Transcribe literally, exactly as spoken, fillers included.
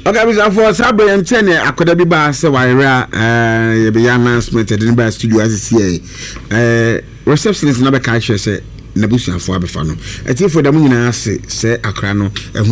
Okay, we have for Sabre and Ten, I could have been bass, so I uh, be announcement at the studio as a C A. Reception is never catch, say, Nabusian for Abifano. I think for the moon, I say, say, Acrano, and